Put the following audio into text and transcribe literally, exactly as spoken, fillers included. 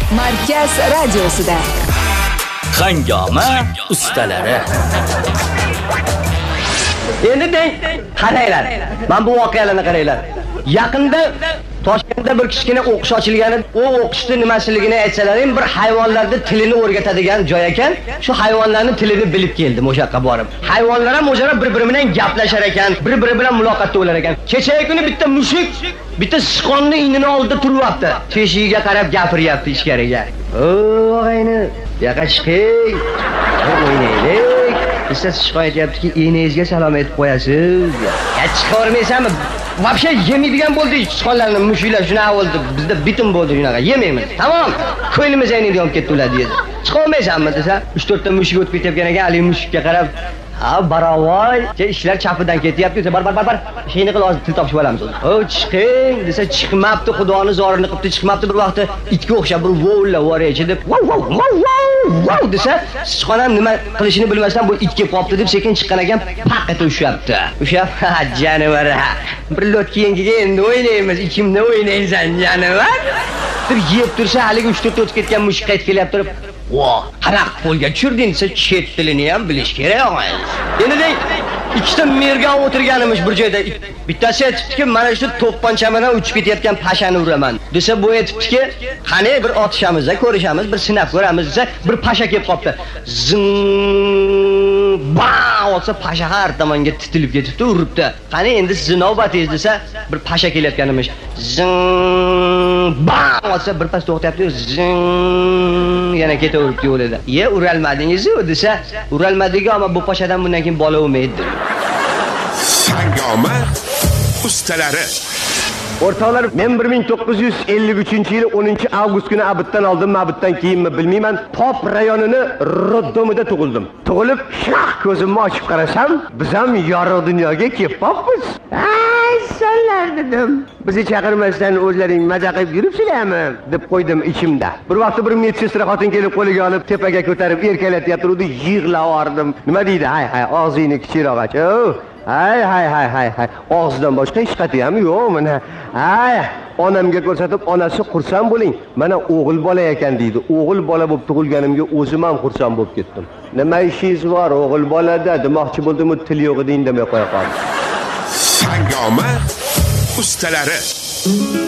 Markaz radiosida Hangoma ustalari. Endi deng, qaranglar. Men bu voqealarni qaranglar. Yaqinda Toshkentda bir kichkina o'qish ochilgani, u o'qishni nimachiligini aytsalaring, bir hayvonlarning tilini o'rgatadigan joy ekan. Shu hayvonlarning tilini bilib keldim o'sha yoqqa borib. Hayvonlar ham o'zaro bir-biri bilan gaplashar ekan, bir-biri bilan muloqotda bo'lar ekan. Kechagi kuni bitta mushuk bitta sichqonning inini oldida turyapti. Teshigiga qarab gapiryapti ichkariga. "O, og'ayni, yoqqa chiqing. O'ynaylik." Siz sichqon aytyaptiki, "Enangizga salom aytib qo'yasiz." Ya chiqarmaysanmi? Vobshe yemaydigan bo'ldik sichqonlarni, mushuklar shunaqa bo'ldi. Bizda bitim bo'ldi shunaqa. Yemaymiz. Tamom. Ko'ylimiz aynida yonib ketdi ular deydi. Chiqolmaysanmi desa, uch to'rt ta mushuk o'tib ketayotgan ekan, ali mushukka qarab, "Ha, baravoy, ishlar chapidan ketyapti. Bar bar bar bar. Sheyni qilib hozir til topishib olamiz." "O, chiqing" desa, chiqmabdi, Xudoni zorini qilibdi, chiqmabdi. Bir vaqtda itga o'xshab bir vo'lla voraychi deb, "Wow wow wow wow" desa, sichqon ham nima qilishini bilmasdan bu it kelib qopti deb sekin chiqqan ekan, paq etib ushlabdi. Ushlab, "Jonivar, bir lot keyingiga endi o'ynaymiz, ikimni o'ynaysan, jonivar" deb yeb tursa, haligi uch to'rt o'tib ketgan mushuk qaytib kelyapti turib, "Vo, qanaqa qo'lga tushirding desa, chet tilini ham bilish kerak og'ay." Endi deng, ikkita mergan o'tirganimiz bir joyda. Bittasi aytibdiki, "Mana shu to'pponcha bilan uchib ketayotgan pashani uraman." Desa, bu aytibdiki, "Qani bir otishamiz, ko'rishamiz, bir sinab ko'ramiz" desa, bir pasha kelib qopti. Zing bam olsa pasha har tomonga titilib ketibdi, uribdi. "Qani endi sizni navbatingiz" desa, bir pasha kelayotganimiz. Zing bam olsa bir pas to'xtayapti, zing yana ketaveribdi yo'lida. "Ye, uralmadingiz-ku" desa, "Uralmadik, ammo bu pashadan bundan keyin bola bo'lmaydi." Hangoma ustalari. O'rtoqlar, men bir ming to'qqiz yuz ellik uchinchi yil o'ninchi avgust kuni abitdan oldimmi, abitdan keyinmi bilmayman, Top rayonini roddomida tug'ildim. Tug'ilib, shaq ko'zimni ochib qarasam, biz ham yorug' dunyoga kelib qopmiz. "Ay, sonlar" dedim. "Bizni chaqirmasdan o'zlaring maza qilib yuribsizlarmi?" deb qo'ydim ichimda. Bir vaqt bir medsinstra xotin kelib qo'liga olib, tepaga ko'tarib erkalatyapti, udi yig'lab ordim. "Nima deydi? Hay hay, og'zingni kichikroq och." Hay hay hay hay hay. Og'zidan boshqa hech qati ham yo'q mana. Hay, onamga ko'rsatib, onasi xursand bo'ling. Mana o'g'il bola ekan deydi. O'g'il bola bo'lib tug'ilganimga o'zim ham xursand bo'lib ketdim. Nima ishingiz bor o'g'il bolada demoqchi bo'ldim, til yo'q edi indamay qo'ya qoldim. Hangoma ustalari.